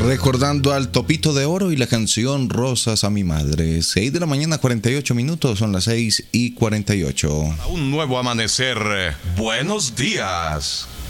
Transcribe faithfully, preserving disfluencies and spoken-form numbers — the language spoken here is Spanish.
Recordando al Topito de Oro y la canción Rosas a mi madre. seis de la mañana, cuarenta y ocho minutos, son las seis y cuarenta y ocho. Un nuevo amanecer. Buenos días.